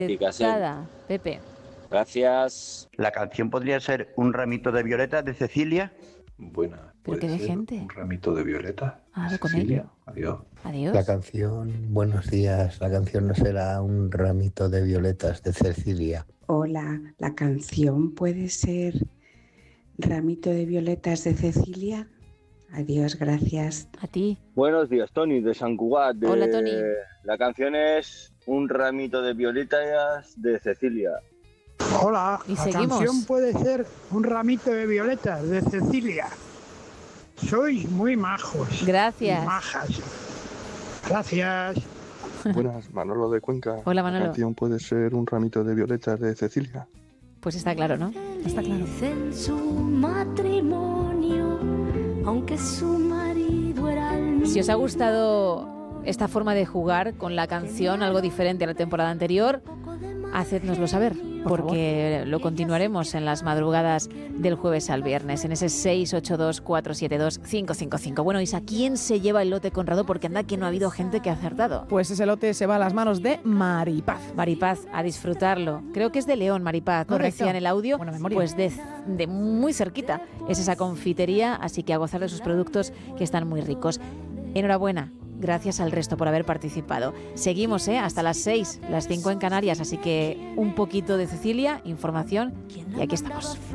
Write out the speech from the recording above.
Dedicada, Pepe. Gracias. La canción podría ser Un ramito de violetas de Cecilia. Buena. Pero qué de gente. Un ramito de violeta. Ah, con Cecilia. ello. Adiós. Adiós. La canción, buenos días, la canción no será Un ramito de violetas de Cecilia. Hola, la canción puede ser Ramito de violetas de Cecilia. Adiós, gracias. A ti. Buenos días, Tony, de San Cugat. Hola, Tony. La canción es Un ramito de violetas de Cecilia. Hola, Y la seguimos. canción puede ser Un ramito de violetas de Cecilia. Sois muy majos. Gracias. Y majas. Gracias. Buenas, Manolo de Cuenca. Hola, Manolo. La canción puede ser Un ramito de violetas de Cecilia. Pues está claro, ¿no? Está claro. En su matrimonio, aunque su marido era el Si os ha gustado esta forma de jugar con la canción, algo diferente a la temporada anterior, hacednoslo saber, porque lo continuaremos en las madrugadas del jueves al viernes, en ese 682-472-555. Bueno, Isa, ¿quién se lleva el lote Conrado? Porque anda que no ha habido gente que ha acertado. Pues ese lote se va a las manos de Maripaz. Maripaz, a disfrutarlo. Creo que es de León, Maripaz, ¿no? Correcto. Decía en el audio. Buena memoria. Pues de muy cerquita es esa confitería, así que a gozar de sus productos que están muy ricos. Enhorabuena. Gracias al resto por haber participado. Seguimos, hasta las 6, las 5 en Canarias, así que un poquito de Cecilia, información, y aquí estamos.